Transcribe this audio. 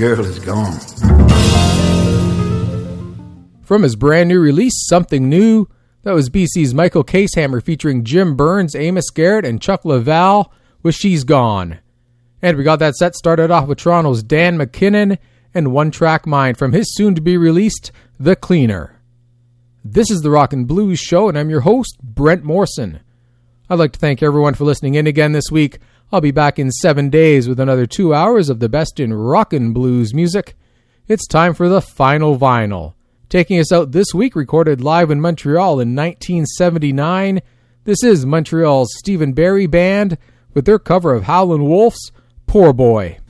girl is gone. From his brand new release, Something New, that was BC's Michael Casehammer featuring Jim Burns, Amos Garrett, and Chuck Leavell with She's Gone. And we got that set started off with Toronto's Dan McKinnon and One Track Mind from his soon-to-be-released The Cleaner. This is the Rock and Blues Show, and I'm your host, Brent Morrison. I'd like to thank everyone for listening in again this week. I'll be back in 7 days with another 2 hours of the best in rock and blues music. It's time for the final vinyl. Taking us out this week, recorded live in Montreal in 1979, this is Montreal's Stephen Barry Band with their cover of Howlin' Wolf's Poor Boy.